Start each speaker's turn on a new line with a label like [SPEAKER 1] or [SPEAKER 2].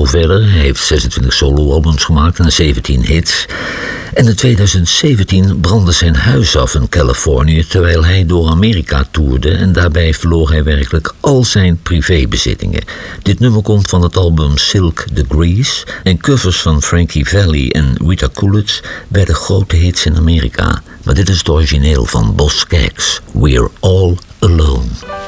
[SPEAKER 1] verder. Hij heeft 26 soloalbums gemaakt en 17 hits. En in 2017 brandde zijn huis af in Californië terwijl hij door Amerika toerde en daarbij verloor hij werkelijk al zijn privébezittingen. Dit nummer komt van het album Silk Degrees en covers van Frankie Valli en Rita Coolidge werden grote hits in Amerika. Maar dit is het origineel van Boz Scaggs, We're All Alone.